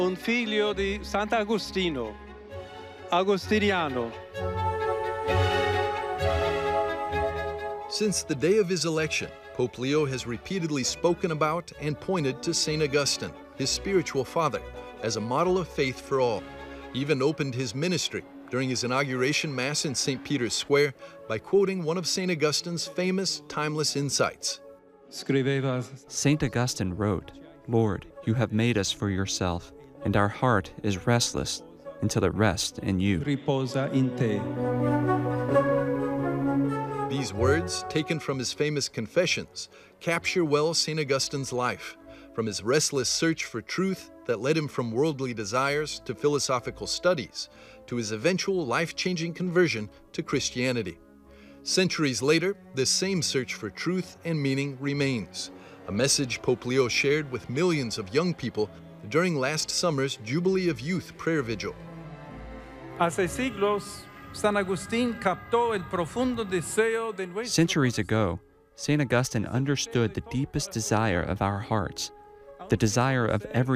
Un figlio di Sant'Agostino, Agostiniano. Since the day of his election, Pope Leo has repeatedly spoken about and pointed to St. Augustine, his spiritual father, as a model of faith for all. He even opened his ministry during his inauguration Mass in St. Peter's Square by quoting one of St. Augustine's famous, timeless insights. St. Augustine wrote, "Lord, you have made us for yourself, and our heart is restless until it rests in you." Riposa in te. These words, taken from his famous Confessions, capture well St. Augustine's life, from his restless search for truth that led him from worldly desires to philosophical studies, to his eventual life-changing conversion to Christianity. Centuries later, this same search for truth and meaning remains, a message Pope Leo shared with millions of young people during last summer's Jubilee of Youth prayer vigil. Hace siglos, San Agustín captó el profundo deseo de nuestro. Centuries ago, St. Augustine understood the deepest desire of our hearts, the desire of every